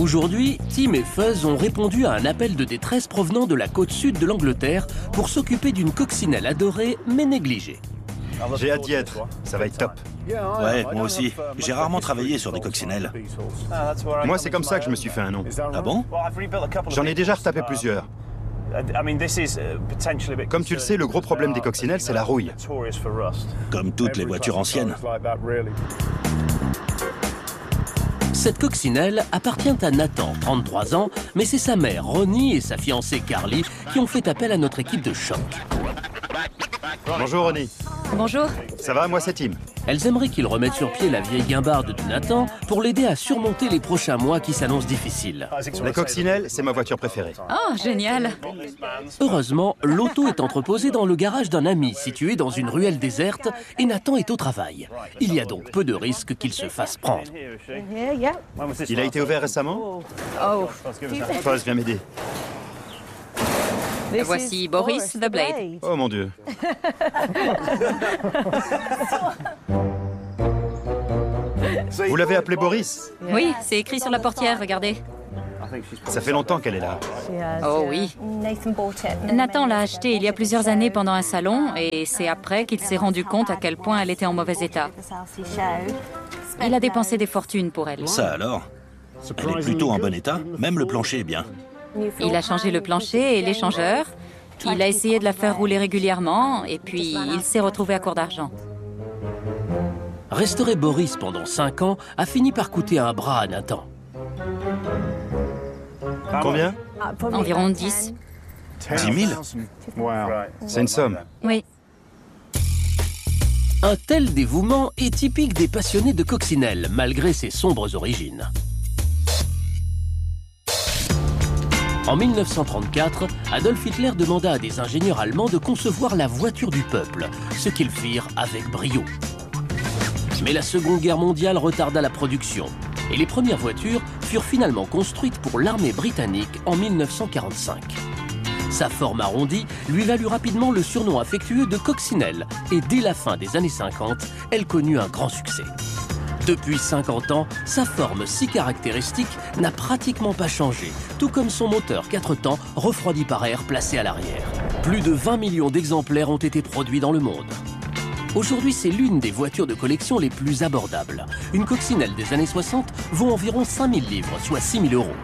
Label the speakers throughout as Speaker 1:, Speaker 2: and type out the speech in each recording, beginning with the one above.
Speaker 1: Aujourd'hui, Tim et Fuzz ont répondu à un appel de détresse provenant de la côte sud de l'Angleterre pour s'occuper d'une coccinelle adorée mais négligée.
Speaker 2: J'ai hâte d'y être, ça va être top.
Speaker 3: Ouais, moi aussi. J'ai rarement travaillé sur des coccinelles.
Speaker 2: Moi, c'est comme ça que je me suis fait un nom.
Speaker 3: Ah bon?
Speaker 2: J'en ai déjà retapé plusieurs. Comme tu le sais, le gros problème des coccinelles, c'est la rouille.
Speaker 3: Comme toutes les voitures anciennes.
Speaker 1: Cette coccinelle appartient à Nathan, 33 ans, mais c'est sa mère, Ronnie, et sa fiancée, Carly, qui ont fait appel à notre équipe de choc.
Speaker 2: Bonjour, Ronnie.
Speaker 4: Bonjour.
Speaker 2: Ça va? Moi, c'est Tim.
Speaker 1: Elles aimeraient qu'il remette sur pied la vieille guimbarde de Nathan pour l'aider à surmonter les prochains mois qui s'annoncent difficiles.
Speaker 2: La coccinelle, c'est ma voiture préférée.
Speaker 4: Oh, génial.
Speaker 1: Heureusement, l'auto est entreposée dans le garage d'un ami situé dans une ruelle déserte et Nathan est au travail. Il y a donc peu de risques qu'il se fasse prendre.
Speaker 2: Il a été ouvert récemment?
Speaker 4: Oh.
Speaker 2: Fuzz, viens m'aider.
Speaker 4: Voici Boris the Blade.
Speaker 2: Oh mon Dieu. Vous l'avez appelé Boris?
Speaker 4: Oui, c'est écrit sur la portière, regardez.
Speaker 2: Ça fait longtemps qu'elle est là.
Speaker 4: Oh oui. Nathan l'a acheté il y a plusieurs années pendant un salon et c'est après qu'il s'est rendu compte à quel point elle était en mauvais état. Il a dépensé des fortunes pour elle.
Speaker 3: Ça alors? Elle est plutôt en bon état, même le plancher est bien.
Speaker 4: Il a changé le plancher et l'échangeur. Il a essayé de la faire rouler régulièrement et puis il s'est retrouvé à court d'argent.
Speaker 1: Restaurer Boris pendant 5 ans a fini par coûter un bras à Nathan.
Speaker 2: Combien?
Speaker 4: Environ 10.
Speaker 3: 10 000?
Speaker 2: C'est une somme.
Speaker 4: Oui.
Speaker 1: Un tel dévouement est typique des passionnés de coccinelle, malgré ses sombres origines. En 1934, Adolf Hitler demanda à des ingénieurs allemands de concevoir la voiture du peuple, ce qu'ils firent avec brio. Mais la Seconde Guerre mondiale retarda la production, et les premières voitures furent finalement construites pour l'armée britannique en 1945. Sa forme arrondie lui valut rapidement le surnom affectueux de coccinelle, et dès la fin des années 50, elle connut un grand succès. Depuis 50 ans, sa forme si caractéristique n'a pratiquement pas changé, tout comme son moteur 4 temps refroidi par air placé à l'arrière. Plus de 20 millions d'exemplaires ont été produits dans le monde. Aujourd'hui, c'est l'une des voitures de collection les plus abordables. Une coccinelle des années 60 vaut environ 5 000 livres, soit 6 000 €.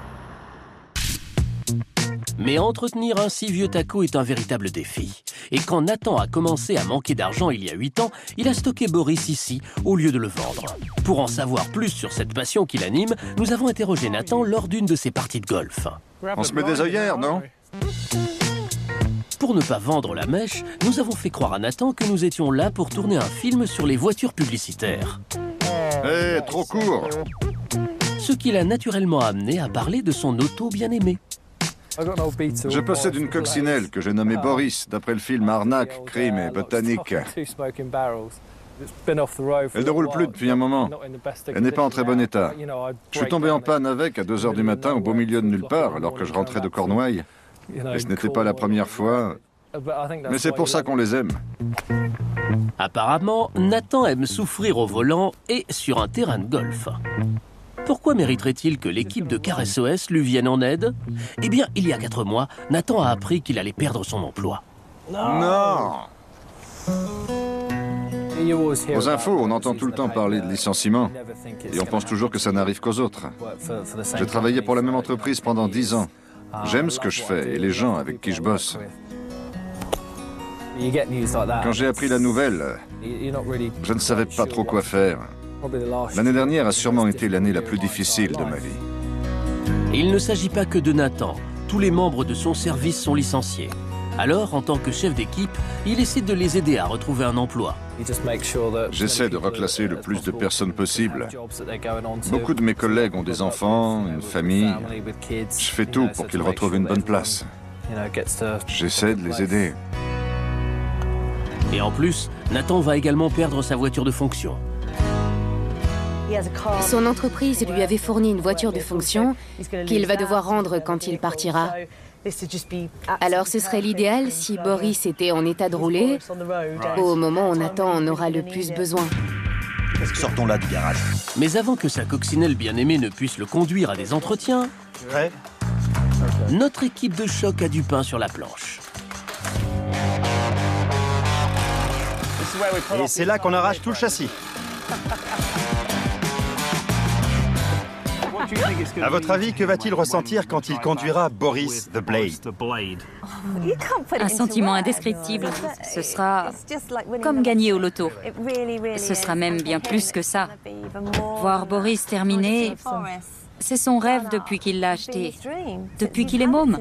Speaker 1: Mais entretenir un si vieux taco est un véritable défi. Et quand Nathan a commencé à manquer d'argent il y a 8 ans, il a stocké Boris ici, au lieu de le vendre. Pour en savoir plus sur cette passion qui l'anime, nous avons interrogé Nathan lors d'une de ses parties de golf.
Speaker 5: On se met des œillères, non?
Speaker 1: Pour ne pas vendre la mèche, nous avons fait croire à Nathan que nous étions là pour tourner un film sur les voitures publicitaires.
Speaker 5: Eh, trop court!
Speaker 1: Ce qui l'a naturellement amené à parler de son auto bien-aimé.
Speaker 5: Je possède une coccinelle que j'ai nommée Boris, d'après le film Arnaque, Crime et Botanique. Elle ne roule plus depuis un moment. Elle n'est pas en très bon état. Je suis tombé en panne avec à 2 h du matin au beau milieu de nulle part, alors que je rentrais de Cornouailles. Et ce n'était pas la première fois. Mais c'est pour ça qu'on les aime.
Speaker 1: Apparemment, Nathan aime souffrir au volant et sur un terrain de golf. Pourquoi mériterait-il que l'équipe de Car SOS lui vienne en aide? Eh bien, il y a 4 mois, Nathan a appris qu'il allait perdre son emploi.
Speaker 5: Non! Aux infos, on entend tout le temps parler de licenciement. Et on pense toujours que ça n'arrive qu'aux autres. J'ai travaillé pour la même entreprise pendant 10 ans. J'aime ce que je fais et les gens avec qui je bosse. Quand j'ai appris la nouvelle, je ne savais pas trop quoi faire. L'année dernière a sûrement été l'année la plus difficile de ma vie.
Speaker 1: Et il ne s'agit pas que de Nathan. Tous les membres de son service sont licenciés. Alors, en tant que chef d'équipe, il essaie de les aider à retrouver un emploi.
Speaker 5: J'essaie de reclasser le plus de personnes possible. Beaucoup de mes collègues ont des enfants, une famille. Je fais tout pour qu'ils retrouvent une bonne place. J'essaie de les aider.
Speaker 1: Et en plus, Nathan va également perdre sa voiture de fonction.
Speaker 6: Son entreprise lui avait fourni une voiture de fonction qu'il va devoir rendre quand il partira. Alors ce serait l'idéal si Boris était en état de rouler au moment où Nathan en aura le plus besoin.
Speaker 3: Sortons-la du garage.
Speaker 1: Mais avant que sa coccinelle bien-aimée ne puisse le conduire à des entretiens,
Speaker 2: Prêt?
Speaker 1: notre équipe de choc a du pain sur la planche.
Speaker 2: Et c'est là qu'on arrache tout le châssis. À votre avis, que va-t-il ressentir quand il conduira Boris the Blade?
Speaker 4: Un sentiment indescriptible. Ce sera comme gagner au loto. Ce sera même bien plus que ça. Voir Boris terminer, c'est son rêve depuis qu'il l'a acheté, depuis qu'il est môme.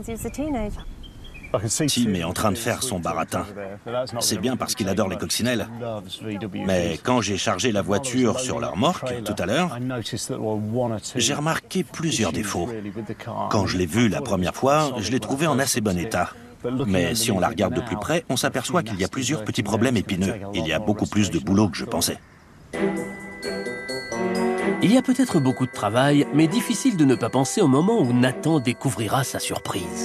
Speaker 3: Tim est en train de faire son baratin. C'est bien parce qu'il adore les coccinelles. Mais quand j'ai chargé la voiture sur la remorque, tout à l'heure, j'ai remarqué plusieurs défauts. Quand je l'ai vu la première fois, je l'ai trouvé en assez bon état. Mais si on la regarde de plus près, on s'aperçoit qu'il y a plusieurs petits problèmes épineux. Il y a beaucoup plus de boulot que je pensais.
Speaker 1: Il y a peut-être beaucoup de travail, mais difficile de ne pas penser au moment où Nathan découvrira sa surprise.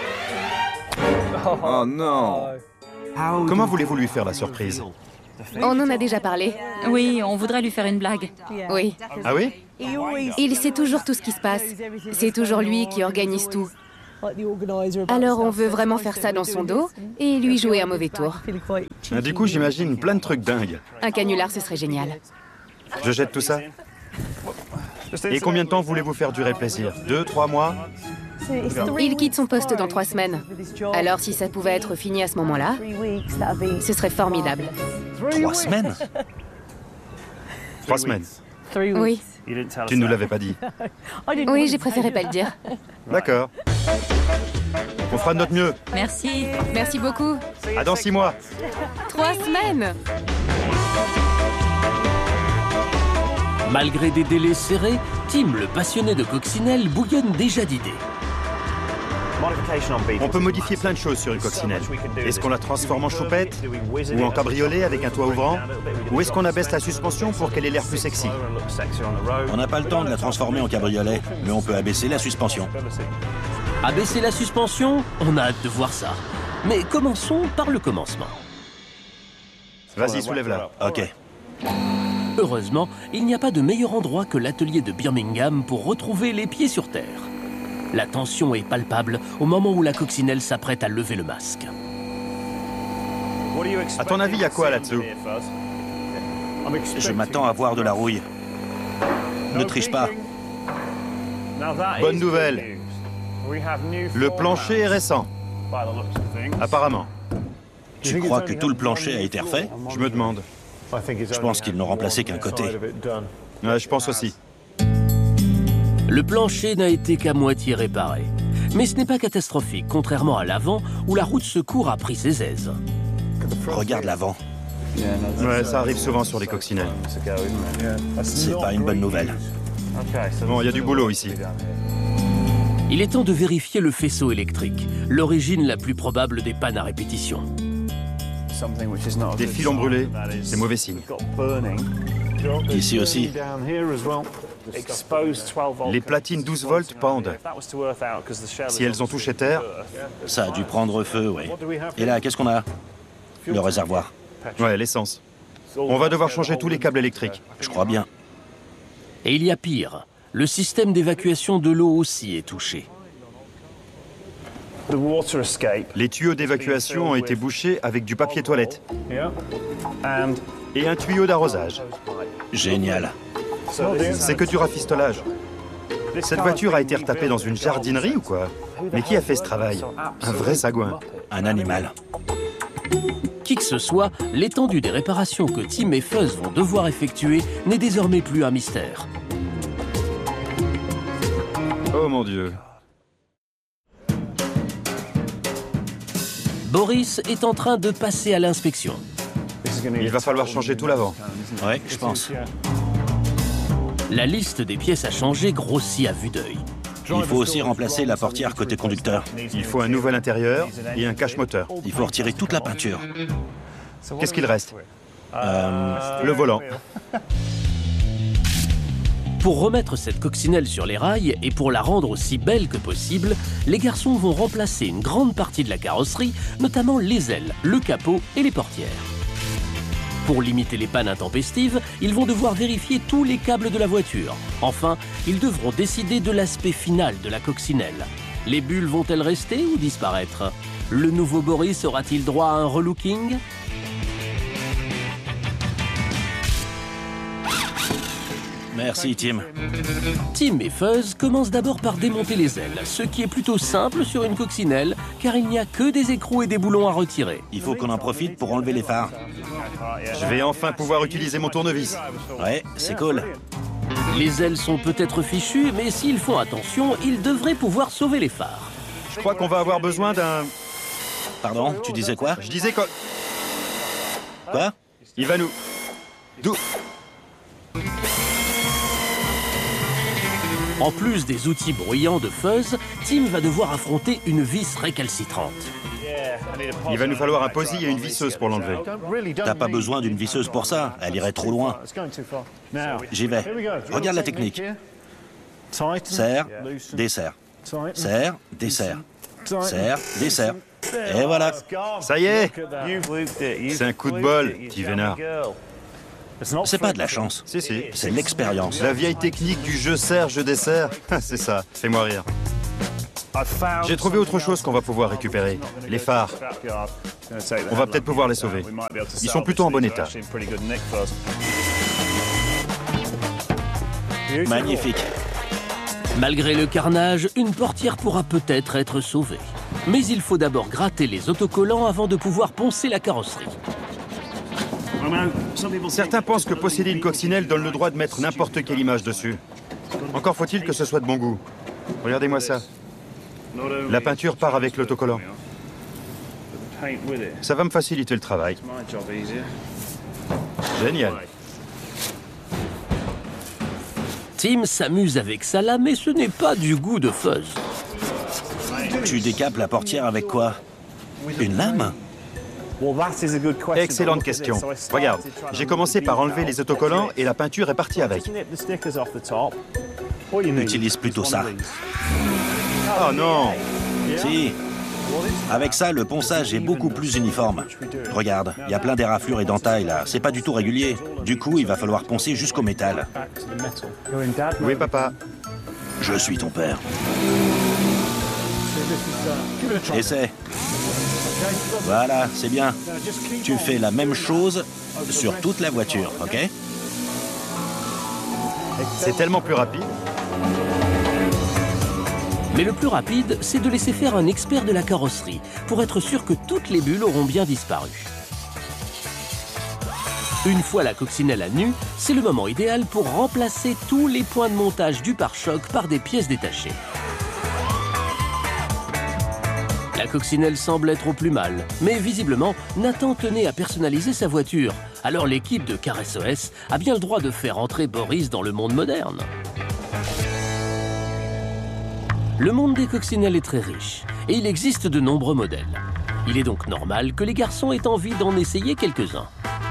Speaker 5: Oh non!
Speaker 2: Comment voulez-vous lui faire la surprise?
Speaker 6: On en a déjà parlé.
Speaker 4: Oui, on voudrait lui faire une blague.
Speaker 6: Oui.
Speaker 2: Ah oui?
Speaker 6: Il sait toujours tout ce qui se passe. C'est toujours lui qui organise tout. Alors on veut vraiment faire ça dans son dos et lui jouer un mauvais tour.
Speaker 2: Du coup, j'imagine plein de trucs dingues.
Speaker 6: Un canular, ce serait génial.
Speaker 2: Je jette tout ça? Et combien de temps voulez-vous faire durer le plaisir? 2, 3 mois?
Speaker 6: Il quitte son poste dans 3 semaines. Alors si ça pouvait être fini à ce moment-là, ce serait formidable.
Speaker 3: 3 semaines?
Speaker 2: 3 semaines.
Speaker 6: Oui.
Speaker 2: Tu ne nous l'avais pas dit.
Speaker 6: Oui, j'ai préféré pas le dire.
Speaker 2: D'accord. On fera de notre mieux.
Speaker 4: Merci.
Speaker 6: Merci beaucoup.
Speaker 2: À dans 6 mois.
Speaker 6: 3 semaines.
Speaker 1: Malgré des délais serrés, Tim, le passionné de coccinelle, bouillonne déjà d'idées.
Speaker 2: On peut modifier plein de choses sur une coccinelle. Est-ce qu'on la transforme en choupette? Ou en cabriolet avec un toit ouvrant? Ou est-ce qu'on abaisse la suspension pour qu'elle ait l'air plus sexy?
Speaker 3: On n'a pas le temps de la transformer en cabriolet, mais on peut abaisser la suspension.
Speaker 1: Abaisser la suspension, on a hâte de voir ça. Mais commençons par le commencement.
Speaker 2: Vas-y, soulève-la.
Speaker 3: Ok.
Speaker 1: Heureusement, il n'y a pas de meilleur endroit que l'atelier de Birmingham pour retrouver les pieds sur terre. La tension est palpable au moment où la coccinelle s'apprête à lever le masque.
Speaker 2: À ton avis, il y a quoi là-dessous?
Speaker 3: Je m'attends à voir de la rouille. Ne triche pas.
Speaker 2: Bonne nouvelle. Le plancher est récent. Apparemment.
Speaker 3: Tu crois que tout le plancher a été refait?
Speaker 2: Je me demande.
Speaker 3: Je pense qu'ils n'ont remplacé qu'un côté.
Speaker 2: Ouais, je pense aussi.
Speaker 1: Le plancher n'a été qu'à moitié réparé. Mais ce n'est pas catastrophique, contrairement à l'avant, où la roue de secours a pris ses aises.
Speaker 3: Regarde l'avant.
Speaker 2: Ouais, ça arrive souvent sur les coccinelles.
Speaker 3: C'est pas une bonne nouvelle.
Speaker 2: Bon, il y a du boulot ici.
Speaker 1: Il est temps de vérifier le faisceau électrique, l'origine la plus probable des pannes à répétition.
Speaker 2: Des filons brûlés, c'est mauvais signe.
Speaker 3: Ici aussi.
Speaker 2: Les platines 12 volts pendent. Si elles ont touché terre...
Speaker 3: Ça a dû prendre feu, oui. Et là, qu'est-ce qu'on a? Le réservoir.
Speaker 2: Ouais, l'essence. On va devoir changer tous les câbles électriques.
Speaker 3: Je crois bien.
Speaker 1: Et il y a pire. Le système d'évacuation de l'eau aussi est touché.
Speaker 2: Les tuyaux d'évacuation ont été bouchés avec du papier toilette. Et un tuyau d'arrosage.
Speaker 3: Génial.
Speaker 2: C'est que du rafistolage. Cette voiture a été retapée dans une jardinerie ou quoi? Mais qui a fait ce travail? Un vrai sagouin.
Speaker 3: Un animal.
Speaker 1: Qui que ce soit, l'étendue des réparations que Tim et Fuzz vont devoir effectuer n'est désormais plus un mystère.
Speaker 2: Oh mon Dieu.
Speaker 1: Boris est en train de passer à l'inspection.
Speaker 2: Il va falloir changer tout l'avant.
Speaker 3: Ouais, je pense.
Speaker 1: La liste des pièces à changer grossit à vue d'œil.
Speaker 3: Il faut aussi remplacer la portière côté conducteur.
Speaker 2: Il faut un nouvel intérieur et un cache-moteur.
Speaker 3: Il faut retirer toute la peinture.
Speaker 2: Qu'est-ce qu'il reste? Le volant.
Speaker 1: Pour remettre cette coccinelle sur les rails et pour la rendre aussi belle que possible, les garçons vont remplacer une grande partie de la carrosserie, notamment les ailes, le capot et les portières. Pour limiter les pannes intempestives, ils vont devoir vérifier tous les câbles de la voiture. Enfin, ils devront décider de l'aspect final de la coccinelle. Les bulles vont-elles rester ou disparaître? Le nouveau Boris aura-t-il droit à un relooking?
Speaker 3: Merci, Tim.
Speaker 1: Tim et Fuzz commencent d'abord par démonter les ailes, ce qui est plutôt simple sur une coccinelle, car il n'y a que des écrous et des boulons à retirer.
Speaker 3: Il faut qu'on en profite pour enlever les phares.
Speaker 2: Je vais enfin pouvoir utiliser mon tournevis.
Speaker 3: Ouais, c'est cool.
Speaker 1: Les ailes sont peut-être fichues, mais s'ils font attention, ils devraient pouvoir sauver les phares.
Speaker 2: Je crois qu'on va avoir besoin d'un...
Speaker 3: Pardon, tu disais quoi?
Speaker 2: Je disais quoi?
Speaker 3: Quoi?
Speaker 2: Il va nous...
Speaker 1: En plus des outils bruyants de Fuzz, Tim va devoir affronter une vis récalcitrante.
Speaker 2: Il va nous falloir un posy et une visseuse pour l'enlever.
Speaker 3: T'as pas besoin d'une visseuse pour ça, elle irait trop loin. J'y vais. Regarde la technique. Serre, desserre. Serre, desserre. Serre, desserre. Et voilà.
Speaker 2: Ça y est! C'est un coup de bol, petit vénard.
Speaker 3: C'est pas de la chance.
Speaker 2: Si, si.
Speaker 3: C'est l'expérience.
Speaker 2: La vieille technique du je serre, je desserre. C'est ça, fais-moi rire. J'ai trouvé autre chose qu'on va pouvoir récupérer. Les phares. On va peut-être pouvoir les sauver. Ils sont plutôt en bon état.
Speaker 3: Magnifique.
Speaker 1: Malgré le carnage, une portière pourra peut-être être sauvée. Mais il faut d'abord gratter les autocollants avant de pouvoir poncer la carrosserie.
Speaker 2: Certains pensent que posséder une coccinelle donne le droit de mettre n'importe quelle image dessus. Encore faut-il que ce soit de bon goût. Regardez-moi ça. La peinture part avec l'autocollant. Ça va me faciliter le travail. Génial.
Speaker 1: Tim s'amuse avec ça là, mais ce n'est pas du goût de Fuzz.
Speaker 3: Tu décapes la portière avec quoi? Une lame?
Speaker 2: Excellente question. Regarde, j'ai commencé par enlever les autocollants et la peinture est partie avec.
Speaker 3: Utilise plutôt ça.
Speaker 2: Oh non!
Speaker 3: Si. Avec ça, le ponçage est beaucoup plus uniforme. Regarde, il y a plein d'éraflures et d'entailles là. C'est pas du tout régulier. Du coup, il va falloir poncer jusqu'au métal.
Speaker 2: Oui, papa.
Speaker 3: Je suis ton père. Essaie. Voilà, c'est bien. Tu fais la même chose sur toute la voiture, ok?
Speaker 2: C'est tellement plus rapide.
Speaker 1: Mais le plus rapide, c'est de laisser faire un expert de la carrosserie, pour être sûr que toutes les bulles auront bien disparu. Une fois la coccinelle à nu, c'est le moment idéal pour remplacer tous les points de montage du pare-choc par des pièces détachées. La coccinelle semble être au plus mal, mais visiblement, Nathan tenait à personnaliser sa voiture. Alors l'équipe de Car SOS a bien le droit de faire entrer Boris dans le monde moderne. Le monde des coccinelles est très riche, et il existe de nombreux modèles. Il est donc normal que les garçons aient envie d'en essayer quelques-uns.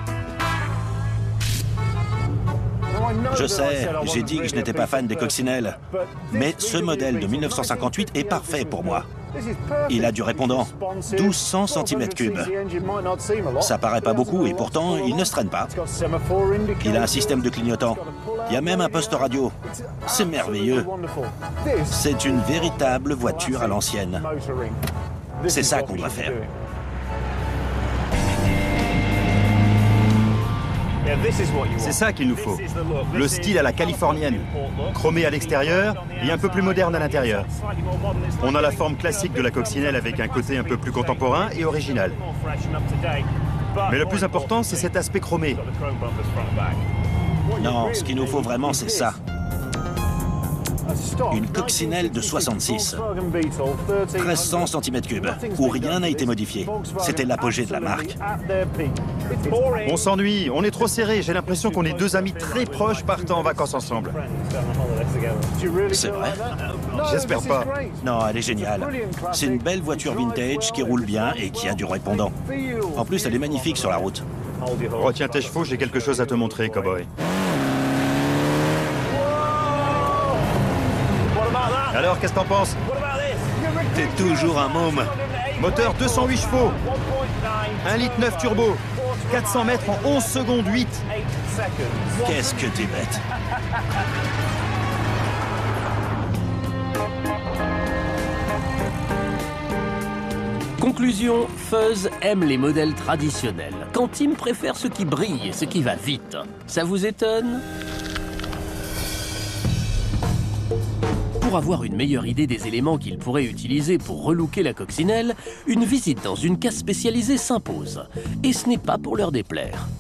Speaker 3: Je sais, j'ai dit que je n'étais pas fan des coccinelles. Mais ce modèle de 1958 est parfait pour moi. Il a du répondant, 1200 cm3. Ça paraît pas beaucoup et pourtant, il ne se traîne pas. Il a un système de clignotant. Il y a même un poste radio. C'est merveilleux. C'est une véritable voiture à l'ancienne. C'est ça qu'on doit faire.
Speaker 2: C'est ça qu'il nous faut. Le style à la californienne. Chromé à l'extérieur et un peu plus moderne à l'intérieur. On a la forme classique de la coccinelle avec un côté un peu plus contemporain et original. Mais le plus important, c'est cet aspect chromé.
Speaker 3: Non, ce qu'il nous faut vraiment, c'est ça. Une coccinelle de 66. 1300 cm3, où rien n'a été modifié. C'était l'apogée de la marque.
Speaker 2: On s'ennuie, on est trop serré. J'ai l'impression qu'on est deux amis très proches partant en vacances ensemble.
Speaker 3: C'est vrai?
Speaker 2: J'espère pas.
Speaker 3: Non, elle est géniale. C'est une belle voiture vintage qui roule bien et qui a du répondant. En plus, elle est magnifique sur la route.
Speaker 2: Retiens tes chevaux, j'ai quelque chose à te montrer, cowboy. Alors, qu'est-ce que t'en penses?
Speaker 3: T'es toujours un môme.
Speaker 2: Moteur 208 chevaux. 1,9 litre turbo. 400 mètres en 11 secondes 8.
Speaker 3: Qu'est-ce que t'es bête.
Speaker 1: Conclusion, Fuzz aime les modèles traditionnels, quand Tim préfère ce qui brille et ce qui va vite. Ça vous étonne? Pour avoir une meilleure idée des éléments qu'il pourrait utiliser pour relooker la coccinelle, une visite dans une case spécialisée s'impose. Et ce n'est pas pour leur déplaire.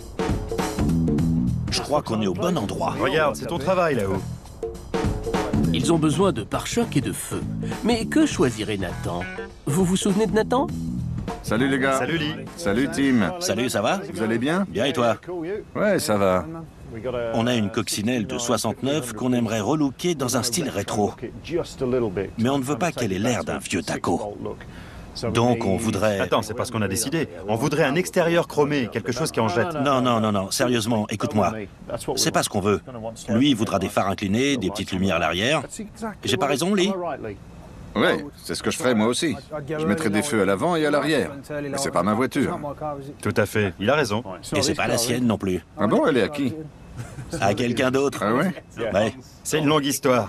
Speaker 3: Je crois qu'on est au bon endroit.
Speaker 2: Regarde, c'est ton travail là-haut.
Speaker 1: Ils ont besoin de pare-chocs et de feu. Mais que choisirait Nathan? Vous vous souvenez de Nathan?
Speaker 5: Salut les gars.
Speaker 2: Salut Lee.
Speaker 5: Salut Tim.
Speaker 3: Salut, ça va?
Speaker 5: Vous allez bien?
Speaker 3: Bien et toi?
Speaker 5: Ouais, ça va.
Speaker 3: On a une coccinelle de 69 qu'on aimerait relooker dans un style rétro. Mais on ne veut pas qu'elle ait l'air d'un vieux taco. Donc on voudrait...
Speaker 2: Attends, c'est pas ce qu'on a décidé. On voudrait un extérieur chromé, quelque chose qui en jette.
Speaker 3: Non, sérieusement, écoute-moi. C'est pas ce qu'on veut. Lui, il voudra des phares inclinés, des petites lumières à l'arrière. J'ai pas raison, Lee?
Speaker 5: Ouais, c'est ce que je ferais moi aussi. Je mettrais des feux à l'avant et à l'arrière. Mais c'est pas ma voiture.
Speaker 2: Tout à fait, il a raison.
Speaker 3: Et c'est pas la sienne non plus.
Speaker 5: Ah bon, elle est à qui?
Speaker 3: À quelqu'un d'autre.
Speaker 5: Ah ouais?
Speaker 3: Ouais.
Speaker 2: C'est une longue histoire.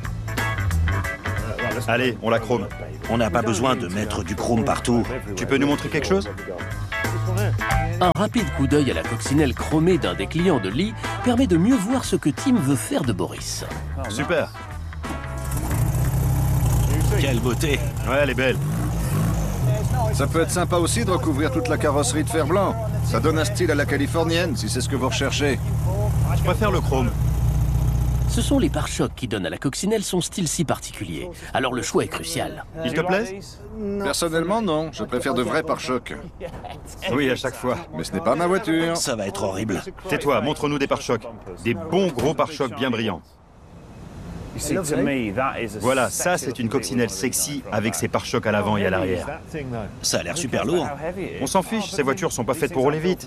Speaker 2: Allez, on la chrome.
Speaker 3: On n'a pas besoin de mettre du chrome partout.
Speaker 2: Tu peux nous montrer quelque chose?
Speaker 1: Un rapide coup d'œil à la coccinelle chromée d'un des clients de Lee permet de mieux voir ce que Tim veut faire de Boris.
Speaker 2: Super.
Speaker 3: Quelle beauté!
Speaker 2: Ouais, elle est belle.
Speaker 5: Ça peut être sympa aussi de recouvrir toute la carrosserie de fer blanc. Ça donne un style à la californienne, si c'est ce que vous recherchez.
Speaker 2: Je préfère le chrome.
Speaker 1: Ce sont les pare-chocs qui donnent à la coccinelle son style si particulier. Alors le choix est crucial.
Speaker 2: Il te plaît?
Speaker 5: Personnellement, non. Je préfère de vrais pare-chocs.
Speaker 2: Oui, à chaque fois.
Speaker 5: Mais ce n'est pas ma voiture.
Speaker 3: Ça va être horrible.
Speaker 2: Tais-toi, montre-nous des pare-chocs. Des bons gros pare-chocs bien brillants. Voilà, ça c'est une coccinelle sexy avec ses pare-chocs à l'avant et à l'arrière.
Speaker 3: Ça a l'air super lourd.
Speaker 2: On s'en fiche, ces voitures sont pas faites pour rouler vite.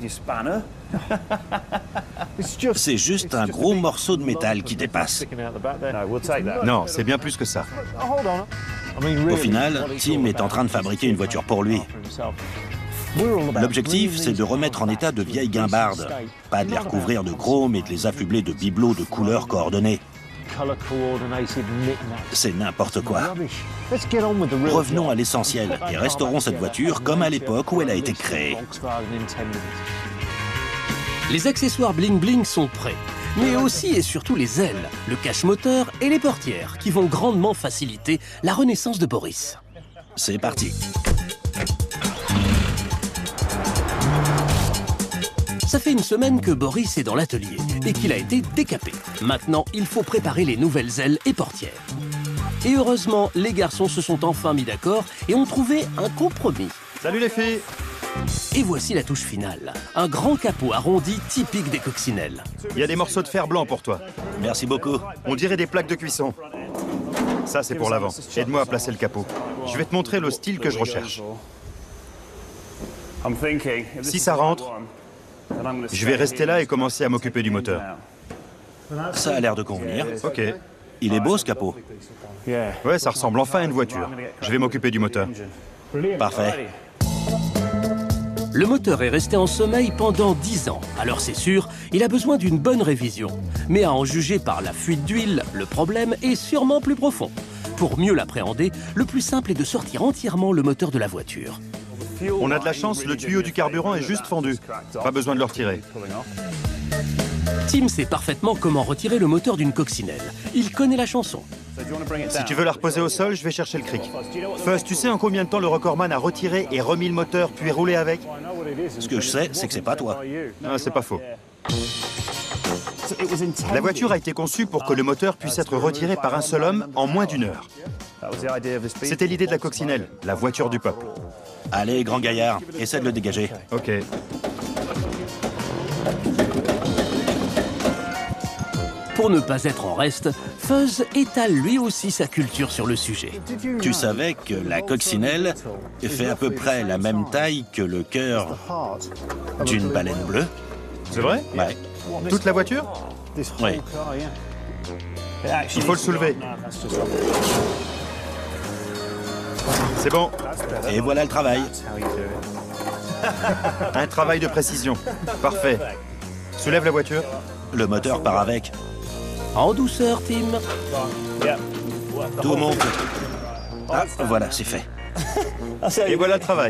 Speaker 3: C'est juste un gros morceau de métal qui dépasse.
Speaker 2: Non, c'est bien plus que ça.
Speaker 3: Au final, Tim est en train de fabriquer une voiture pour lui. L'objectif, c'est de remettre en état de vieilles guimbardes. Pas de les recouvrir de chrome et de les affubler de bibelots de couleurs coordonnées. C'est n'importe quoi. Revenons à l'essentiel et restaurons cette voiture comme à l'époque où elle a été créée.
Speaker 1: Les accessoires bling-bling sont prêts, mais aussi et surtout les ailes, le cache-moteur et les portières qui vont grandement faciliter la renaissance de Boris.
Speaker 3: C'est parti.
Speaker 1: Ça fait une semaine que Boris est dans l'atelier et qu'il a été décapé. Maintenant, il faut préparer les nouvelles ailes et portières. Et heureusement, les garçons se sont enfin mis d'accord et ont trouvé un compromis.
Speaker 2: Salut les filles!
Speaker 1: Et voici la touche finale. Un grand capot arrondi typique des coccinelles.
Speaker 2: Il y a des morceaux de fer blanc pour toi.
Speaker 3: Merci beaucoup.
Speaker 2: On dirait des plaques de cuisson. Ça, c'est pour l'avant. Aide-moi à placer le capot. Je vais te montrer le style que je recherche. Si ça rentre, je vais rester là et commencer à m'occuper du moteur.
Speaker 3: Ça a l'air de convenir.
Speaker 2: Ok.
Speaker 3: Il est beau ce capot.
Speaker 2: Ouais, ça ressemble enfin à une voiture. Je vais m'occuper du moteur.
Speaker 3: Parfait.
Speaker 1: Le moteur est resté en sommeil pendant 10 ans. Alors c'est sûr, il a besoin d'une bonne révision. Mais à en juger par la fuite d'huile, le problème est sûrement plus profond. Pour mieux l'appréhender, le plus simple est de sortir entièrement le moteur de la voiture.
Speaker 2: On a de la chance, le tuyau du carburant est juste fendu. Pas besoin de le retirer.
Speaker 1: Tim sait parfaitement comment retirer le moteur d'une coccinelle. Il connaît la chanson.
Speaker 2: Si tu veux la reposer au sol, je vais chercher le cric. Fuzz, tu sais en combien de temps le recordman a retiré et remis le moteur, puis roulé avec?
Speaker 3: Ce que je sais, c'est que c'est pas toi.
Speaker 2: Ah, c'est pas faux. La voiture a été conçue pour que le moteur puisse être retiré par un seul homme en moins d'1 heure. C'était l'idée de la coccinelle, la voiture du peuple.
Speaker 3: Allez, grand gaillard, essaie de le dégager.
Speaker 2: Ok.
Speaker 1: Pour ne pas être en reste, Fuzz étale lui aussi sa culture sur le sujet.
Speaker 3: Tu savais que la coccinelle fait à peu près la même taille que le cœur d'une baleine bleue?
Speaker 2: C'est vrai?
Speaker 3: Ouais.
Speaker 2: Toute la voiture?
Speaker 3: Oui.
Speaker 2: Il faut le soulever. C'est bon.
Speaker 3: Et voilà le travail.
Speaker 2: Un travail de précision. Parfait. Soulève la voiture.
Speaker 3: Le moteur part avec.
Speaker 1: En douceur, Tim.
Speaker 3: Tout monte. Ah, voilà, c'est fait.
Speaker 2: Et voilà le travail.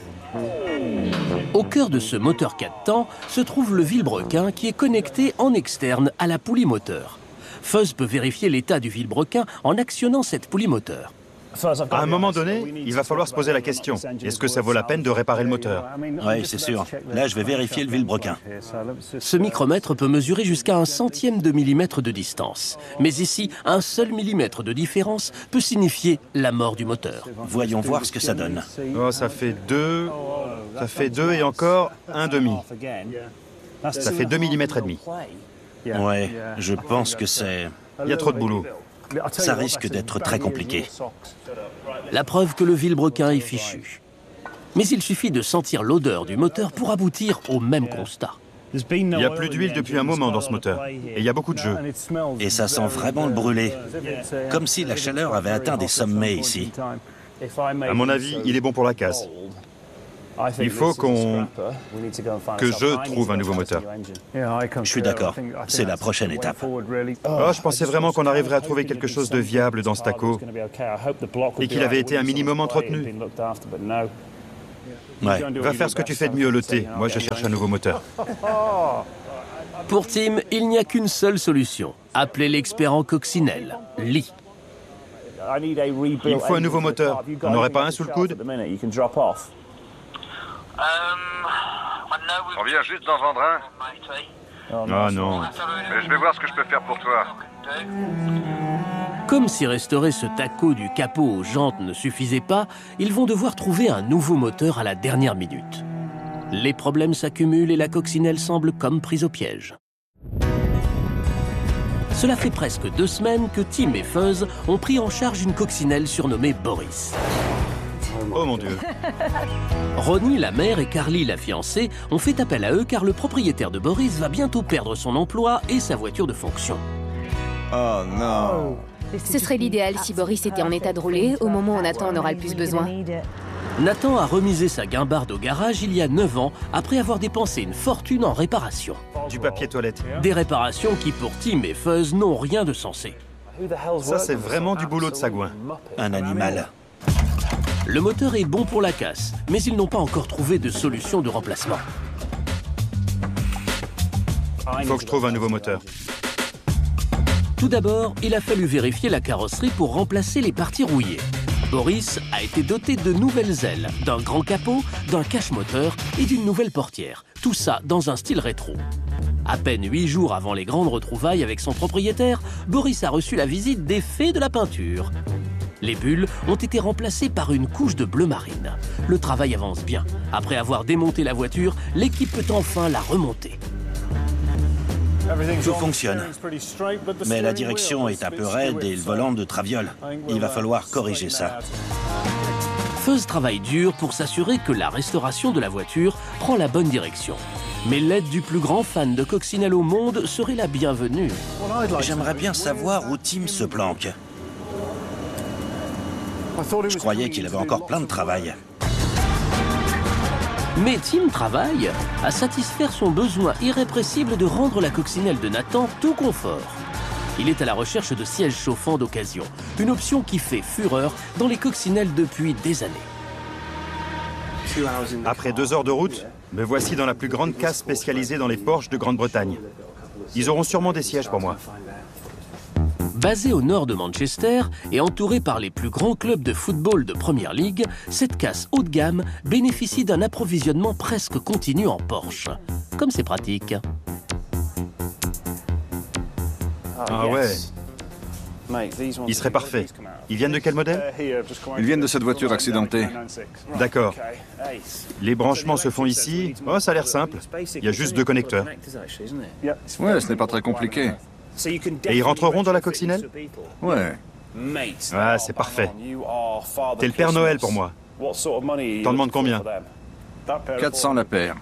Speaker 1: Au cœur de ce moteur 4 temps se trouve le vilebrequin qui est connecté en externe à la poulie moteur. Fuzz peut vérifier l'état du vilebrequin en actionnant cette poulie moteur.
Speaker 2: À un moment donné, il va falloir se poser la question. Est-ce que ça vaut la peine de réparer le moteur?
Speaker 3: Oui, c'est sûr. Là, je vais vérifier le vilebrequin.
Speaker 1: Ce micromètre peut mesurer jusqu'à 1/100 de millimètre de distance. Mais ici, un seul millimètre de différence peut signifier la mort du moteur.
Speaker 3: Voyons voir ce que ça donne.
Speaker 2: Oh, ça fait 2. Ça fait 2 et encore 1,5. Ça fait 2 mm et demi.
Speaker 3: Ouais, je pense que c'est...
Speaker 2: Il y a trop de boulot.
Speaker 3: Ça risque d'être très compliqué.
Speaker 1: La preuve que le vilebrequin est fichu. Mais il suffit de sentir l'odeur du moteur pour aboutir au même constat.
Speaker 2: Il n'y a plus d'huile depuis un moment dans ce moteur. Et il y a beaucoup de jeu.
Speaker 3: Et ça sent vraiment le brûlé. Comme si la chaleur avait atteint des sommets ici.
Speaker 2: À mon avis, il est bon pour la casse. Il faut que je trouve un nouveau moteur.
Speaker 3: Je suis d'accord. C'est la prochaine étape.
Speaker 2: Oh, je pensais vraiment qu'on arriverait à trouver quelque chose de viable dans ce taco et qu'il avait été un minimum entretenu.
Speaker 3: Ouais.
Speaker 2: Va faire ce que tu fais de mieux, le thé. Moi, je cherche un nouveau moteur.
Speaker 1: Pour Tim, il n'y a qu'une seule solution. Appelez l'expert en coccinelle, Lee.
Speaker 2: Il me faut un nouveau moteur. On n'aurait pas un sous le coude?
Speaker 5: On vient juste d'en vendre un.
Speaker 2: Ah non.
Speaker 5: Mais je vais voir ce que je peux faire pour toi.
Speaker 1: Comme si restaurer ce taco du capot aux jantes ne suffisait pas, ils vont devoir trouver un nouveau moteur à la dernière minute. Les problèmes s'accumulent et la coccinelle semble comme prise au piège. Cela fait presque 2 semaines que Tim et Fuzz ont pris en charge une coccinelle surnommée Boris.
Speaker 2: Oh mon Dieu.
Speaker 1: Ronnie, la mère, et Carly, la fiancée, ont fait appel à eux car le propriétaire de Boris va bientôt perdre son emploi et sa voiture de fonction.
Speaker 5: Oh non.
Speaker 6: Ce serait l'idéal si Boris était en état de rouler au moment où Nathan en aura le plus besoin.
Speaker 1: Nathan a remisé sa guimbarde au garage il y a 9 ans après avoir dépensé une fortune en réparation.
Speaker 2: Du papier toilette.
Speaker 1: Des réparations qui pour Tim et Fuzz n'ont rien de sensé.
Speaker 2: Ça, c'est vraiment du boulot de sagouin.
Speaker 3: Un animal.
Speaker 1: Le moteur est bon pour la casse, mais ils n'ont pas encore trouvé de solution de remplacement.
Speaker 2: Il faut que je trouve un nouveau moteur.
Speaker 1: Tout d'abord, il a fallu vérifier la carrosserie pour remplacer les parties rouillées. Boris a été doté de nouvelles ailes, d'un grand capot, d'un cache-moteur et d'une nouvelle portière. Tout ça dans un style rétro. À peine 8 jours avant les grandes retrouvailles avec son propriétaire, Boris a reçu la visite des fées de la peinture. Les bulles ont été remplacées par une couche de bleu marine. Le travail avance bien. Après avoir démonté la voiture, l'équipe peut enfin la remonter.
Speaker 3: Tout fonctionne. Mais la direction est un peu raide et le volant de traviole. Il va falloir corriger ça.
Speaker 1: Fuzz travaille dur pour s'assurer que la restauration de la voiture prend la bonne direction. Mais l'aide du plus grand fan de coccinelle au monde serait la bienvenue.
Speaker 3: J'aimerais bien savoir où Tim se planque. Je croyais qu'il avait encore plein de travail.
Speaker 1: Mais Tim travaille à satisfaire son besoin irrépressible de rendre la coccinelle de Nathan tout confort. Il est à la recherche de sièges chauffants d'occasion, une option qui fait fureur dans les coccinelles depuis des années.
Speaker 2: Après 2 heures de route, me voici dans la plus grande casse spécialisée dans les Porsche de Grande-Bretagne. Ils auront sûrement des sièges pour moi.
Speaker 1: Basée au nord de Manchester et entourée par les plus grands clubs de football de Premier League, cette casse haut de gamme bénéficie d'un approvisionnement presque continu en Porsche. Comme c'est pratique.
Speaker 2: Ah ouais. Ils seraient parfaits. Ils viennent de quel modèle?
Speaker 5: Ils viennent de cette voiture accidentée.
Speaker 2: D'accord. Les branchements se font ici. Oh, ça a l'air simple. Il y a juste 2 connecteurs.
Speaker 5: Ouais, ce n'est pas très compliqué.
Speaker 2: Et ils rentreront dans la coccinelle?
Speaker 5: Ouais.
Speaker 2: Ah, c'est parfait. T'es le Père Noël pour moi. T'en demandes combien?
Speaker 5: 400 la paire.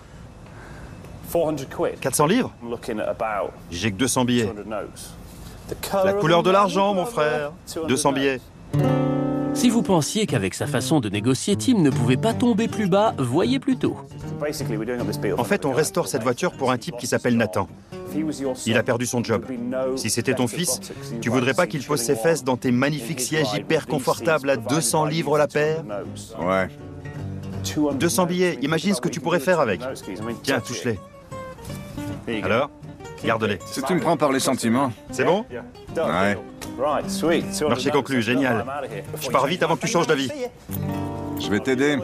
Speaker 2: 400 livres? J'ai que 200 billets. La couleur de l'argent, mon frère. 200 billets.
Speaker 1: Si vous pensiez qu'avec sa façon de négocier, Tim ne pouvait pas tomber plus bas, voyez plutôt.
Speaker 2: En fait, on restaure cette voiture pour un type qui s'appelle Nathan. Il a perdu son job. Si c'était ton fils, tu voudrais pas qu'il pose ses fesses dans tes magnifiques sièges hyper confortables à 200 livres la paire?
Speaker 5: Ouais.
Speaker 2: 200 billets, imagine ce que tu pourrais faire avec. Tiens, touche-les. Alors, garde-les.
Speaker 5: Si tu me prends par les sentiments.
Speaker 2: C'est bon?
Speaker 5: Ouais.
Speaker 2: Marché conclu, génial. Je pars vite avant que tu changes d'avis.
Speaker 5: Je vais t'aider.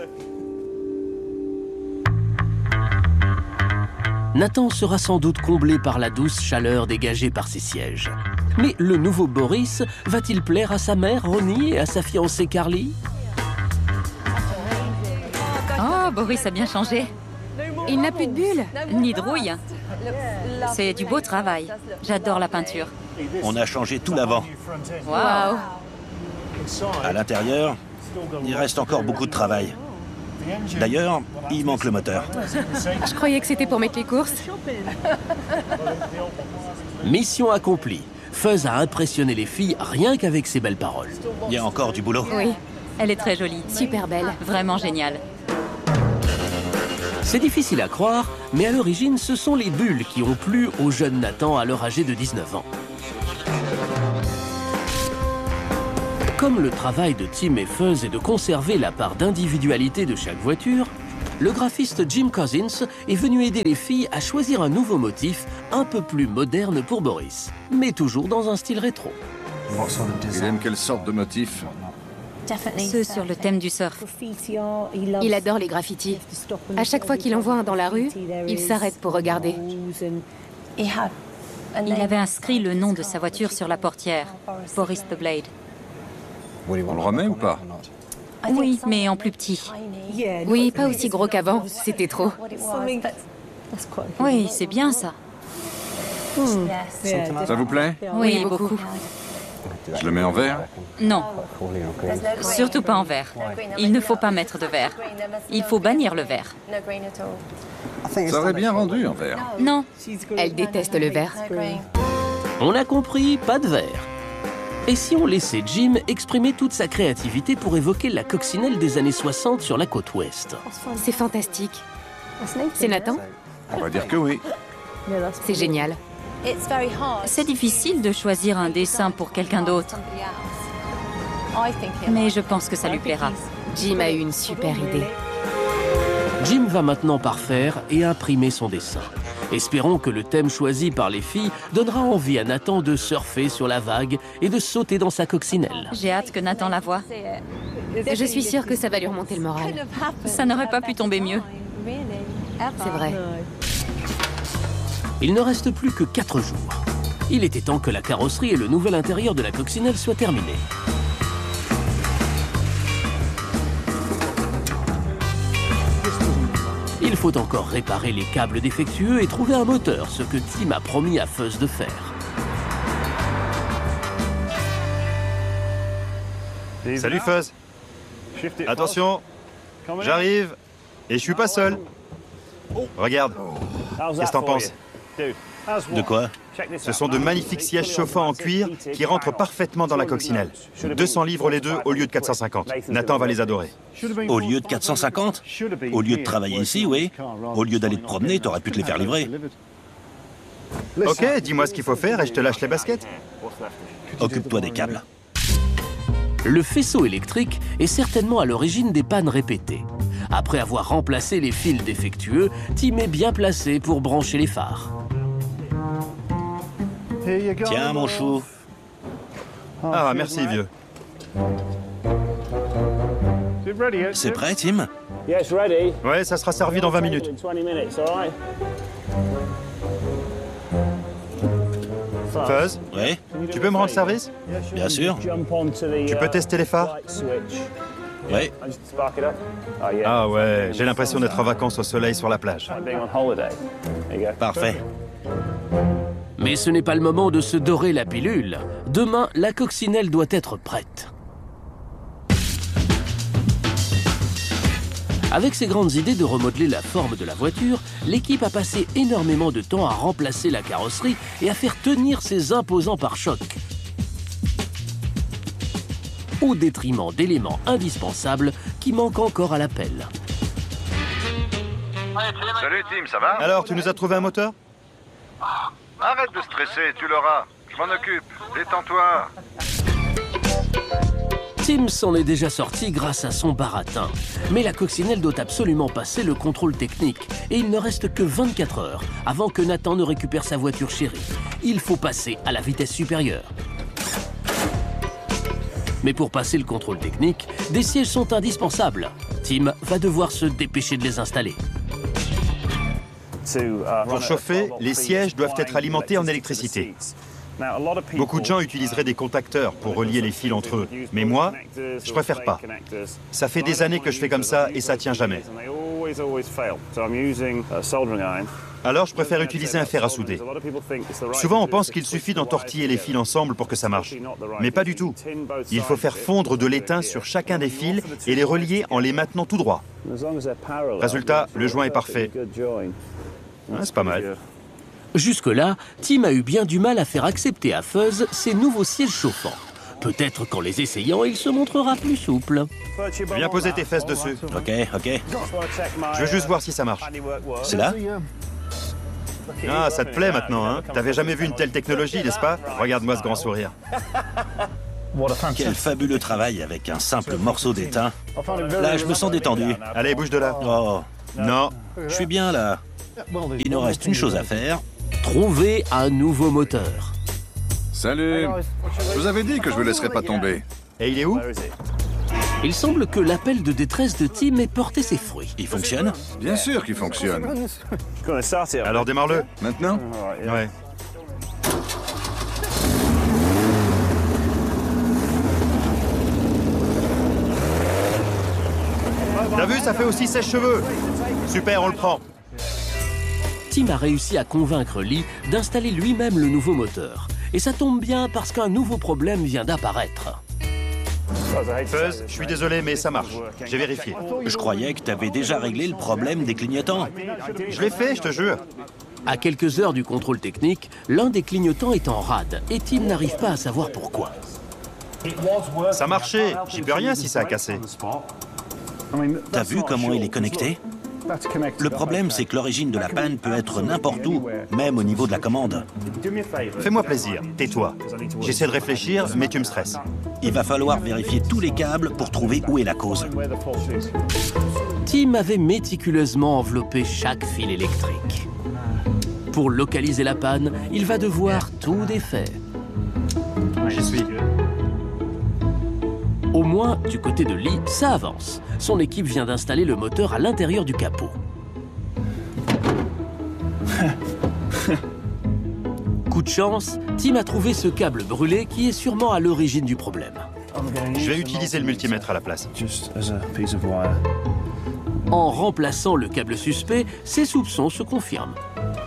Speaker 1: Nathan sera sans doute comblé par la douce chaleur dégagée par ses sièges. Mais le nouveau Boris va-t-il plaire à sa mère Ronnie et à sa fiancée Carly?
Speaker 4: Oh, Boris a bien changé.
Speaker 6: Il n'a plus de bulles.
Speaker 4: Ni de rouille. C'est du beau travail. J'adore la peinture.
Speaker 3: On a changé tout l'avant.
Speaker 4: Waouh.
Speaker 3: À l'intérieur, il reste encore beaucoup de travail. D'ailleurs, il manque le moteur.
Speaker 6: Je croyais que c'était pour mettre les courses.
Speaker 1: Mission accomplie. Fuzz a impressionné les filles rien qu'avec ses belles paroles.
Speaker 3: Il y a encore du boulot.
Speaker 6: Oui,
Speaker 4: Elle est très jolie.
Speaker 6: super belle.
Speaker 4: Vraiment géniale.
Speaker 1: C'est difficile à croire, mais à l'origine, ce sont les bulles qui ont plu au jeune Nathan alors âgé de 19 ans. Comme le travail de Tim et Fuzz est de conserver la part d'individualité de chaque voiture, le graphiste Jim Cousins est venu aider les filles à choisir un nouveau motif un peu plus moderne pour Boris, mais toujours dans un style rétro.
Speaker 5: Il aime quelle sorte de motif?
Speaker 4: Ceux sur le thème du surf.
Speaker 6: Il adore les graffitis. À chaque fois qu'il en voit un dans la rue, il s'arrête pour regarder.
Speaker 4: Il avait inscrit le nom de sa voiture sur la portière. Boris the Blade.
Speaker 5: On le remet ou pas?
Speaker 4: Oui, mais en plus petit.
Speaker 6: Oui, pas aussi gros qu'avant. C'était trop.
Speaker 4: Oui, c'est bien ça.
Speaker 5: Ça vous plaît?
Speaker 4: Oui, beaucoup.
Speaker 5: Je le mets en vert?
Speaker 4: Non. Surtout pas en vert. Il ne faut pas mettre de vert. Il faut bannir le vert.
Speaker 5: Ça aurait bien rendu en vert.
Speaker 4: Non.
Speaker 6: Elle déteste le vert.
Speaker 1: On a compris, pas de verre. Et si on laissait Jim exprimer toute sa créativité pour évoquer la coccinelle des années 60 sur la côte ouest?
Speaker 6: C'est fantastique. C'est Nathan?
Speaker 5: On va dire que oui.
Speaker 6: C'est génial.
Speaker 4: C'est difficile de choisir un dessin pour quelqu'un d'autre. Mais je pense que ça lui plaira.
Speaker 6: Jim a eu une super idée.
Speaker 1: Jim va maintenant parfaire et imprimer son dessin. Espérons que le thème choisi par les filles donnera envie à Nathan de surfer sur la vague et de sauter dans sa coccinelle.
Speaker 4: J'ai hâte que Nathan la voie.
Speaker 6: Je suis sûre que ça va lui remonter le moral.
Speaker 4: Ça n'aurait pas pu tomber mieux.
Speaker 6: C'est vrai.
Speaker 1: Il ne reste plus que 4 jours. Il était temps que la carrosserie et le nouvel intérieur de la coccinelle soient terminés. Il faut encore réparer les câbles défectueux et trouver un moteur, ce que Tim a promis à Fuzz de faire.
Speaker 2: Salut Fuzz. Attention, j'arrive et je suis pas seul. Regarde, qu'est-ce que t'en penses?
Speaker 3: De quoi?
Speaker 2: Ce sont de magnifiques sièges chauffants en cuir qui rentrent parfaitement dans la coccinelle. 200 livres les deux au lieu de 450. Nathan va les adorer.
Speaker 3: Au lieu de 450? Au lieu de travailler ici, oui. Au lieu d'aller te promener, t'aurais pu te les faire livrer.
Speaker 2: Ok, dis-moi ce qu'il faut faire et je te lâche les baskets.
Speaker 3: Occupe-toi des câbles.
Speaker 1: Le faisceau électrique est certainement à l'origine des pannes répétées. Après avoir remplacé les fils défectueux, Tim est bien placé pour brancher les phares.
Speaker 3: Tiens, mon chou.
Speaker 2: Ah, merci vieux.
Speaker 3: C'est prêt, Tim?
Speaker 2: Ouais, ça sera servi dans 20 minutes. Fuzz,
Speaker 3: Oui,
Speaker 2: tu peux me rendre service?
Speaker 3: bien sûr.
Speaker 2: Tu peux tester les phares?
Speaker 3: Oui.
Speaker 2: Ah ouais, j'ai l'impression d'être en vacances au soleil sur la plage.
Speaker 3: Parfait.
Speaker 1: Mais ce n'est pas le moment de se dorer la pilule. Demain, la coccinelle doit être prête. Avec ses grandes idées de remodeler la forme de la voiture, l'équipe a passé énormément de temps à remplacer la carrosserie et à faire tenir ses imposants pare-chocs, au détriment d'éléments indispensables qui manquent encore à la pelle.
Speaker 5: Salut Tim, ça va?
Speaker 2: Alors, tu nous as trouvé un moteur?
Speaker 5: Arrête de stresser, tu l'auras. Je m'en occupe. Détends-toi.
Speaker 1: Tim s'en est déjà sorti grâce à son baratin. Mais la coccinelle doit absolument passer le contrôle technique. Et il ne reste que 24 heures avant que Nathan ne récupère sa voiture chérie. Il faut passer à la vitesse supérieure. Mais pour passer le contrôle technique, des sièges sont indispensables. Tim va devoir se dépêcher de les installer.
Speaker 2: Pour chauffer, les sièges doivent être alimentés en électricité. Beaucoup de gens utiliseraient des contacteurs pour relier les fils entre eux. Mais moi, je préfère pas. Ça fait des années que je fais comme ça et ça tient jamais. Alors, je préfère utiliser un fer à souder. Souvent, on pense qu'il suffit d'entortiller les fils ensemble pour que ça marche. Mais pas du tout. Il faut faire fondre de l'étain sur chacun des fils et les relier en les maintenant tout droit. Résultat, le joint est parfait. C'est pas mal.
Speaker 1: Jusque-là, Tim a eu bien du mal à faire accepter à Fuzz ses nouveaux sièges chauffants. Peut-être qu'en les essayant, il se montrera plus souple.
Speaker 2: Viens poser tes fesses dessus.
Speaker 3: Ok.
Speaker 2: Je veux juste voir si ça marche.
Speaker 3: C'est là?
Speaker 2: Ah, ça te plaît maintenant, hein? T'avais jamais vu une telle technologie, n'est-ce pas? Regarde-moi ce grand sourire.
Speaker 3: Quel fabuleux travail avec un simple morceau d'étain. Là, je me sens détendu.
Speaker 2: Allez, bouge de là.
Speaker 3: Oh,
Speaker 2: Non.
Speaker 3: je suis bien là. Il nous reste une chose à faire.
Speaker 1: Trouver un nouveau moteur.
Speaker 5: Salut. Je vous avais dit que je ne me laisserais pas tomber.
Speaker 2: Et il est où?
Speaker 1: Il semble que l'appel de détresse de Tim ait porté ses fruits.
Speaker 3: Il fonctionne?
Speaker 5: Bien sûr qu'il fonctionne.
Speaker 2: Alors démarre-le.
Speaker 5: Maintenant?
Speaker 2: Ouais. T'as vu, ça fait aussi sèche-cheveux. Super, on le prend.
Speaker 1: Tim a réussi à convaincre Lee d'installer lui-même le nouveau moteur. Et ça tombe bien parce qu'un nouveau problème vient d'apparaître.
Speaker 2: Fuzz, je suis désolé, mais ça marche. J'ai vérifié.
Speaker 3: Je croyais que tu avais déjà réglé le problème des clignotants.
Speaker 2: Je l'ai fait, je te jure.
Speaker 1: À quelques heures du contrôle technique, l'un des clignotants est en rade et Tim n'arrive pas à savoir pourquoi.
Speaker 2: Ça marchait. J'y peux rien si ça a cassé.
Speaker 3: T'as vu comment il est connecté? Le problème, c'est que l'origine de la panne peut être n'importe où, même au niveau de la commande.
Speaker 2: Fais-moi plaisir, tais-toi. J'essaie de réfléchir, mais tu me stresses.
Speaker 3: Il va falloir vérifier tous les câbles pour trouver où est la cause.
Speaker 1: Tim avait méticuleusement enveloppé chaque fil électrique. Pour localiser la panne, il va devoir tout défaire.
Speaker 2: J'y suis.
Speaker 1: Au moins, du côté de Lee, ça avance. Son équipe vient d'installer le moteur à l'intérieur du capot. Coup de chance, Tim a trouvé ce câble brûlé qui est sûrement à l'origine du problème.
Speaker 2: Je vais utiliser le multimètre à la place.
Speaker 1: En remplaçant le câble suspect, ses soupçons se confirment.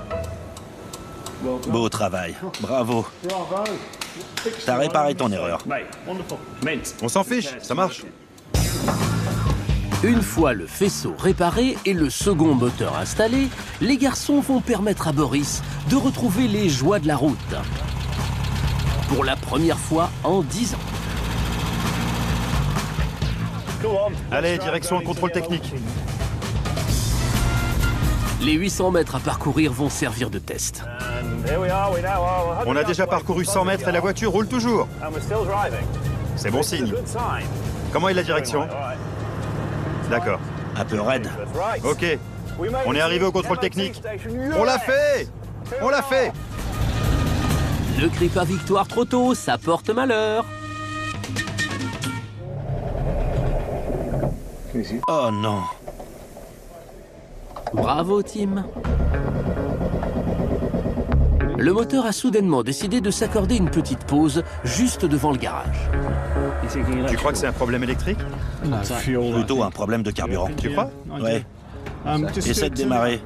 Speaker 3: Beau travail, bravo. T'as réparé ton erreur.
Speaker 2: On s'en fiche, ça marche.
Speaker 1: Une fois le faisceau réparé et le second moteur installé, les garçons vont permettre à Boris de retrouver les joies de la route. Pour la première fois en 10 ans.
Speaker 2: Allez, direction le contrôle technique.
Speaker 1: Les 800 mètres à parcourir vont servir de test.
Speaker 2: On a déjà parcouru 100 mètres et la voiture roule toujours. C'est bon signe. Comment est la direction? D'accord.
Speaker 3: Un peu raide.
Speaker 2: Ok. On est arrivé au contrôle technique. On l'a fait! On l'a fait!
Speaker 1: Ne crie pas victoire trop tôt, ça porte malheur.
Speaker 3: Oh non.
Speaker 1: Bravo, Tim. Le moteur a soudainement décidé de s'accorder une petite pause juste devant le garage.
Speaker 2: Tu crois que c'est un problème électrique?
Speaker 3: Plutôt un problème de carburant.
Speaker 2: Tu crois?
Speaker 3: Ouais. Essaie de démarrer.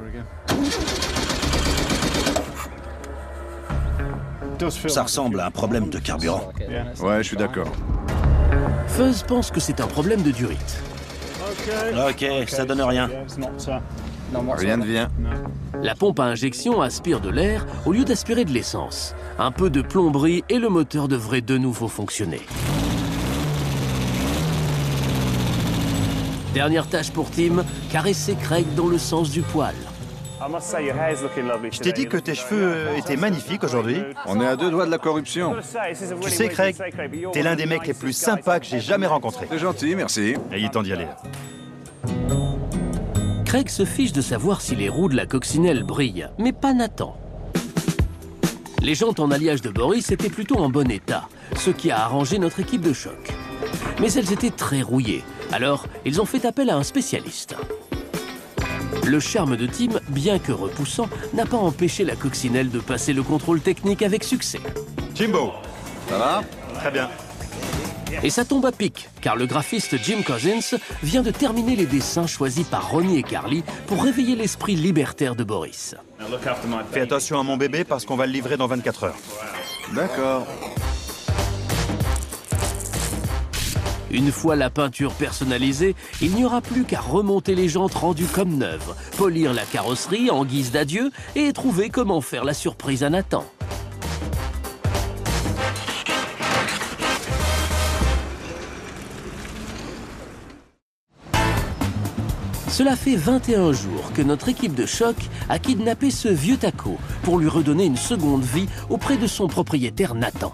Speaker 3: Ça ressemble à un problème de carburant.
Speaker 5: Ouais, je suis d'accord.
Speaker 1: Fuzz pense que c'est un problème de durite.
Speaker 3: Ok, ça donne rien.
Speaker 5: Rien ne vient.
Speaker 1: La pompe à injection aspire de l'air au lieu d'aspirer de l'essence. Un peu de plomberie et le moteur devrait de nouveau fonctionner. Dernière tâche pour Tim, caresser Craig dans le sens du poil.
Speaker 2: Je t'ai dit que tes cheveux étaient magnifiques aujourd'hui.
Speaker 5: On est à 2 doigts de la corruption.
Speaker 2: Tu sais, Craig, t'es l'un des mecs les plus sympas que j'ai jamais rencontrés.
Speaker 5: C'est gentil, merci.
Speaker 2: Et il est temps d'y aller.
Speaker 1: Craig se fiche de savoir si les roues de la coccinelle brillent, mais pas Nathan. Les jantes en alliage de Boris étaient plutôt en bon état, ce qui a arrangé notre équipe de choc. Mais elles étaient très rouillées, alors ils ont fait appel à un spécialiste. Le charme de Tim, bien que repoussant, n'a pas empêché la coccinelle de passer le contrôle technique avec succès.
Speaker 2: Jimbo,
Speaker 5: Ça va?
Speaker 2: très bien.
Speaker 1: Et ça tombe à pic, car le graphiste Jim Cousins vient de terminer les dessins choisis par Ronnie et Carly pour réveiller l'esprit libertaire de Boris.
Speaker 2: Fais attention à mon bébé parce qu'on va le livrer dans 24 heures.
Speaker 5: D'accord.
Speaker 1: Une fois la peinture personnalisée, il n'y aura plus qu'à remonter les jantes rendues comme neuves, polir la carrosserie en guise d'adieu et trouver comment faire la surprise à Nathan. Cela fait 21 jours que notre équipe de choc a kidnappé ce vieux taco pour lui redonner une seconde vie auprès de son propriétaire Nathan.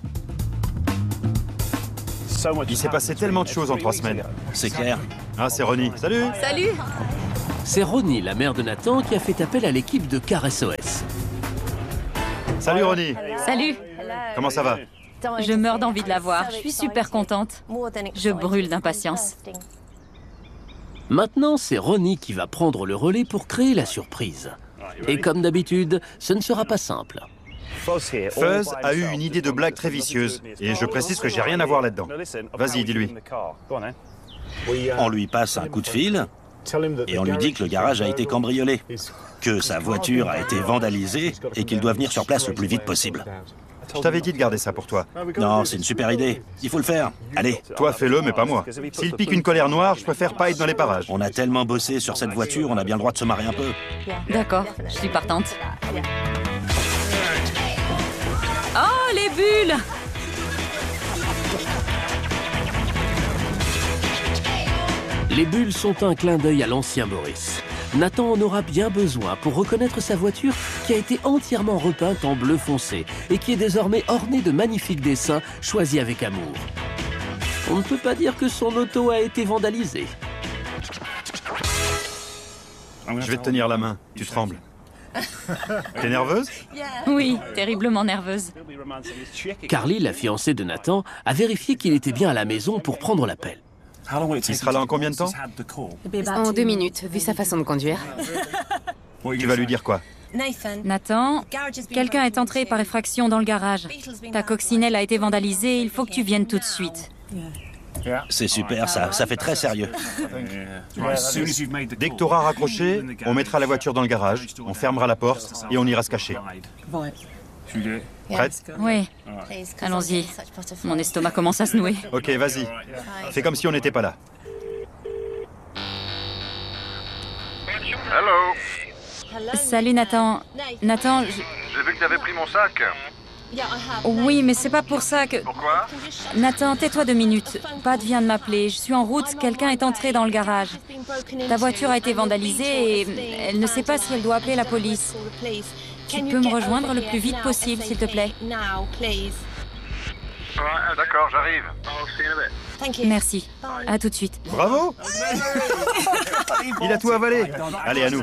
Speaker 2: Il s'est passé tellement de choses en 3 semaines.
Speaker 3: C'est clair.
Speaker 2: Ah, c'est Ronnie. Salut.
Speaker 6: Salut!
Speaker 1: C'est Ronnie, la mère de Nathan, qui a fait appel à l'équipe de Car SOS.
Speaker 2: Salut Ronnie.
Speaker 4: Salut!
Speaker 2: Comment ça va?
Speaker 4: Je meurs d'envie de la voir. Je suis super contente. Je brûle d'impatience.
Speaker 1: Maintenant, c'est Ronnie qui va prendre le relais pour créer la surprise. Et comme d'habitude, ce ne sera pas simple.
Speaker 2: Fuzz a eu une idée de blague très vicieuse. Et je précise que j'ai rien à voir là-dedans. Vas-y, dis-lui.
Speaker 3: On lui passe un coup de fil et on lui dit que le garage a été cambriolé, que sa voiture a été vandalisée et qu'il doit venir sur place le plus vite possible.
Speaker 2: Je t'avais dit de garder ça pour toi.
Speaker 3: Non, c'est une super idée. Il faut le faire. Allez,
Speaker 2: Toi, fais-le, mais pas moi. S'il pique une colère noire, je préfère pas être dans les parages.
Speaker 3: on a tellement bossé sur cette voiture, on a bien le droit de se marrer un peu.
Speaker 4: D'accord, je suis partante. Oh, les bulles!
Speaker 1: Les bulles sont un clin d'œil à l'ancien Boris. Nathan en aura bien besoin pour reconnaître sa voiture qui a été entièrement repeinte en bleu foncé et qui est désormais ornée de magnifiques dessins choisis avec amour. On ne peut pas dire que son auto a été vandalisée.
Speaker 2: Je vais te tenir la main. Tu trembles. T'es nerveuse?
Speaker 4: Oui, terriblement nerveuse.
Speaker 1: Carly, la fiancée de Nathan, a vérifié qu'il était bien à la maison pour prendre l'appel.
Speaker 2: Il sera là en combien de temps?
Speaker 6: En 2 minutes, vu sa façon de conduire.
Speaker 2: Tu vas lui dire quoi?
Speaker 4: Nathan, quelqu'un est entré par effraction dans le garage. Ta coccinelle a été vandalisée, il faut que tu viennes tout de suite.
Speaker 3: C'est super, ça fait très sérieux.
Speaker 2: Dès que t'auras raccroché, on mettra la voiture dans le garage, on fermera la porte et on ira se cacher. Prête?
Speaker 4: Oui, allons-y. Mon estomac commence à se nouer.
Speaker 2: Ok, vas-y. Fais comme si on n'était pas là.
Speaker 7: Hello.
Speaker 4: Salut Nathan. Nathan,
Speaker 7: J'ai vu que t'avais pris mon sac.
Speaker 4: oui, mais c'est pas pour ça que...
Speaker 7: Pourquoi?
Speaker 4: Nathan, tais-toi 2 minutes. Pat vient de m'appeler. Je suis en route, quelqu'un est entré dans le garage. Ta voiture a été vandalisée et elle ne sait pas si elle doit appeler la police. Tu peux me rejoindre le plus vite possible, s'il te plaît.
Speaker 7: Ouais, d'accord, j'arrive.
Speaker 4: Merci. À tout de suite.
Speaker 2: Bravo! Il a tout avalé. Allez, à nous.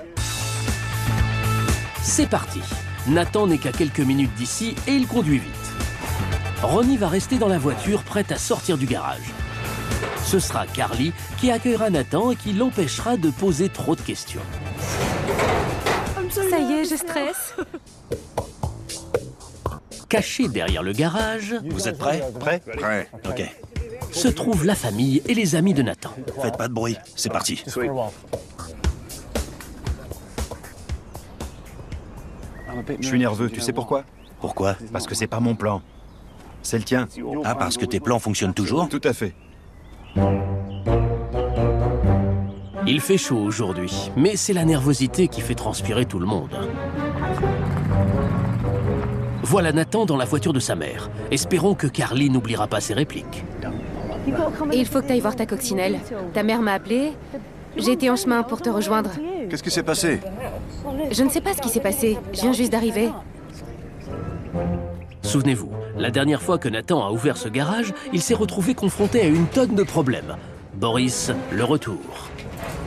Speaker 1: C'est parti. Nathan n'est qu'à quelques minutes d'ici et il conduit vite. Ronnie va rester dans la voiture prête à sortir du garage. Ce sera Carly qui accueillera Nathan et qui l'empêchera de poser trop de questions.
Speaker 4: Ça y est, je stresse.
Speaker 1: Caché derrière le garage,
Speaker 3: Vous êtes prêts?
Speaker 2: Prêt?
Speaker 5: Prêt.
Speaker 3: Ok.
Speaker 1: se trouvent la famille et les amis de Nathan.
Speaker 3: Faites pas de bruit, c'est parti.
Speaker 2: Je suis nerveux, tu sais pourquoi?
Speaker 3: Pourquoi?
Speaker 2: Parce que c'est pas mon plan. C'est le tien.
Speaker 3: Ah, parce que tes plans fonctionnent toujours?
Speaker 2: Tout à fait.
Speaker 1: Il fait chaud aujourd'hui, mais c'est la nervosité qui fait transpirer tout le monde. Voilà Nathan dans la voiture de sa mère. Espérons que Carly n'oubliera pas ses répliques.
Speaker 6: Il faut que tu ailles voir ta coccinelle. Ta mère m'a appelé. J'étais en chemin pour te rejoindre.
Speaker 5: Qu'est-ce qui s'est passé?
Speaker 6: Je ne sais pas ce qui s'est passé. Je viens juste d'arriver.
Speaker 1: Souvenez-vous, la dernière fois que Nathan a ouvert ce garage, il s'est retrouvé confronté à une tonne de problèmes. Boris, le retour.